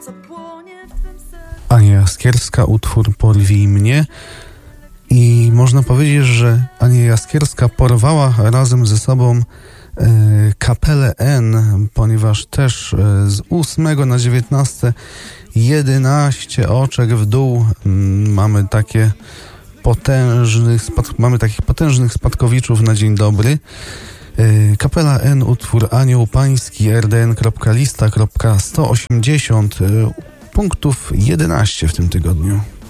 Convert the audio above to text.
Ania Jaskierska, utwór Porwij mnie. I można powiedzieć, że Ania Jaskierska porwała razem ze sobą Kapelę N, ponieważ też z 8 na 19 11 oczek w dół mamy takich potężnych spadkowiczów na dzień dobry. Kapela N, utwór Anioł Pański, rdn.lista.180, punktów 11 w tym tygodniu.